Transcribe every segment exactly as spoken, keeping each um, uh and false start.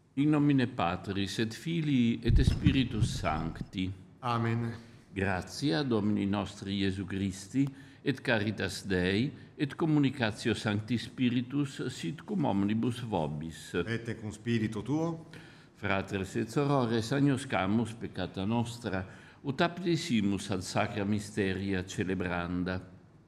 In nomine Patris et Filii et Spiritus Sancti. Amen. Gratia Domini nostri Iesu Christi, et caritas Dei, et communicatio Sancti Spiritus, sit cum omnibus vobis. Et cum spiritu tuo. Fratres et sorores, agnoscamus peccata nostra, ut aptisimus ad sacra mysteria celebranda.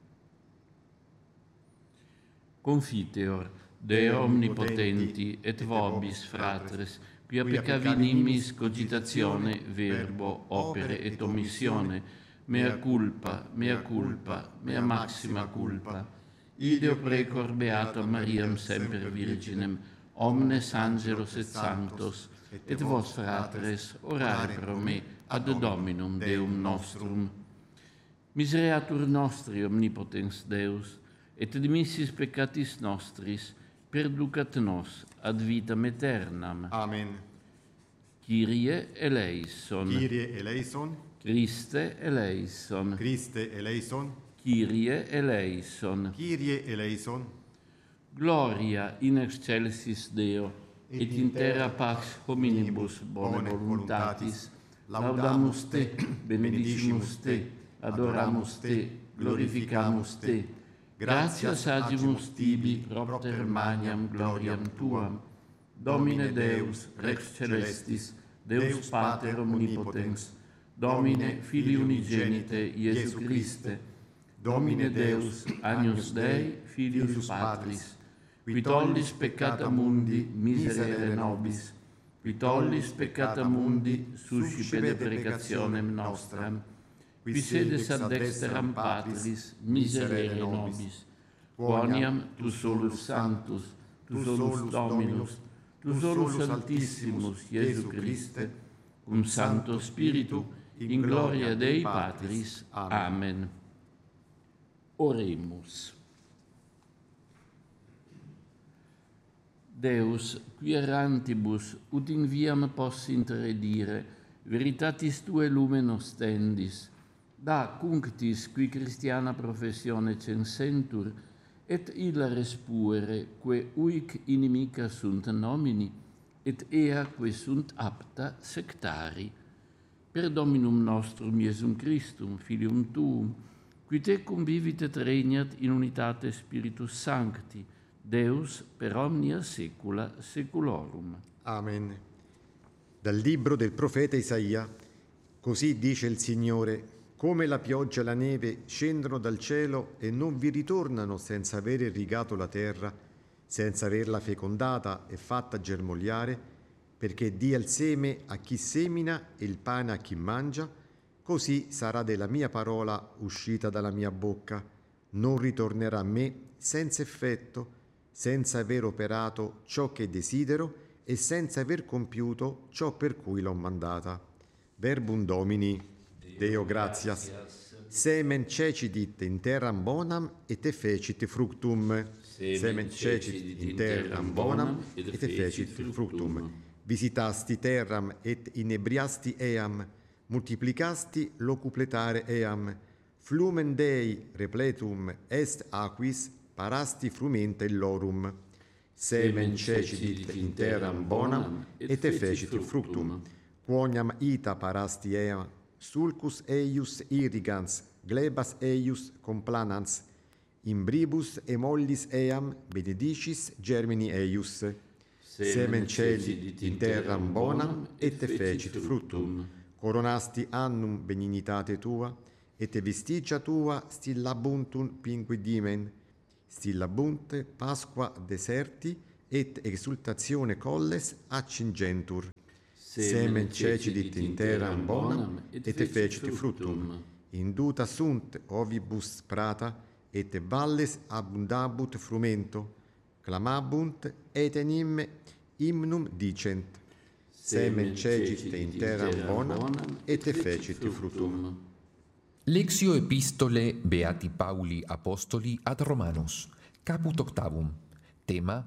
Confiteor, Deo omnipotenti, et vobis, fratres, quia peccavi nimis cogitatione, verbo, opere et omissione, mea culpa, mea culpa, mea maxima culpa. Ideo precor beatam Mariam semper Virginem, omnes angelos et sanctos, et vos, fratres, orare pro me ad Dominum Deum nostrum. Misereatur nostri omnipotens Deus, et dimissis peccatis nostris, perducat nos ad vitam aeternam. Amen. Kyrie eleison. Kyrie eleison. Christe eleison. Christe eleison. Kyrie eleison. Kyrie eleison. Gloria in excelsis Deo, et in terra pax hominibus bone voluntatis. Laudamus te, benedicimus te, adoramus te, glorificamus te. Gratias agimus tibi propter maniam gloriam tuam. Domine Deus, Rex Celestis, Deus Pater omnipotens, Domine Filii unigenite Iesu Christe, Domine Deus, Agnus Dei, Filius Patris, qui tollis peccata mundi miserere nobis, qui tollis peccata mundi suscipe deprecationem nostram, qui sedes ad dexteram Patris miserere nobis, quoniam tu solus sanctus, tu solus Dominus, tu solus Altissimus Iesu Christe, cum Sancto Spiritu, in gloria Dei Patris. Amen. Oremus. Deus, qui errantibus, ut in viam possint redire, veritatis Tue lumen ostendis, da cunctis qui Christiana professione censentur, et illa respuere, que uic inimica sunt nomini, et ea que sunt apta sectari. Per Dominum nostrum Iesum Christum, Filium Tuum, qui te convivit et regnat in unitate Spiritus Sancti, Deus per omnia saecula saeculorum. Amen. Dal libro del profeta Isaia, così dice il Signore: come la pioggia e la neve scendono dal cielo e non vi ritornano senza aver irrigato la terra, senza averla fecondata e fatta germogliare, perché dia il seme a chi semina e il pane a chi mangia, così sarà della mia parola uscita dalla mia bocca, non ritornerà a me senza effetto, senza aver operato ciò che desidero e senza aver compiuto ciò per cui l'ho mandata. Verbum Domini, Deo gratias. Semen cecidit in terram bonam et effecit fructum. Semen cecidit in terram bonam et effecit fructum. Visitasti terram et inebriasti eam, multiplicasti locupletare eam, flumen Dei repletum est aquis, parasti frumenta illorum. Semen cecidit in terram bonam et effecit fructum. Quoniam ita parasti eam, sulcus eius irrigans, glebas eius complanans, imbribus e mollis eam benedicis germini eius. Semen cecidit in terram bonam et effecit fructum. Coronasti annum benignitate tua, et vestigia tua stillabuntum pinquidimen, stillabunt Pasqua deserti et exultatione colles accingentur. Semen cecidit in terram bonam et effecit fructum. Induta sunt ovibus prata, et valles abundabut frumento, clamabunt etenim hymnum dicent. Semen cecit in terram bonam et effecit fructum. Lectio Epistole Beati Pauli Apostoli ad Romanos, caput octavum. Tema: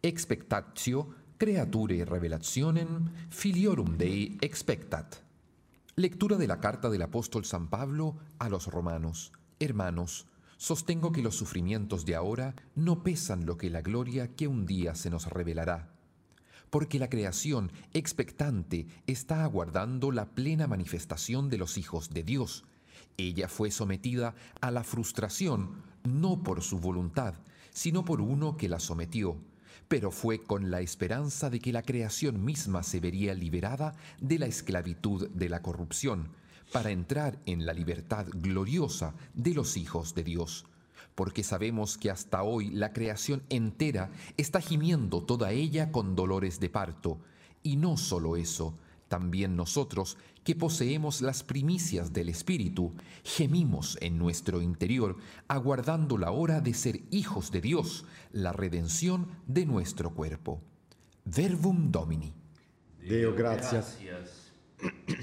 expectatio creaturae revelationem filiorum Dei expectat. Lectura de la carta del apóstol San Pablo a los romanos. Hermanos, sostengo que los sufrimientos de ahora no pesan lo que la gloria que un día se nos revelará. porque la creación expectante está aguardando la plena manifestación de los hijos de Dios. Ella fue sometida a la frustración no por su voluntad, sino por uno que la sometió, pero fue con la esperanza de que la creación misma se vería liberada de la esclavitud de la corrupción, para entrar en la libertad gloriosa de los hijos de Dios. Porque sabemos que hasta hoy la creación entera está gimiendo toda ella con dolores de parto. Y no solo eso, también nosotros, que poseemos las primicias del Espíritu, gemimos en nuestro interior, aguardando la hora de ser hijos de Dios, la redención de nuestro cuerpo. Verbum Domini. Deo gratias. Gracias.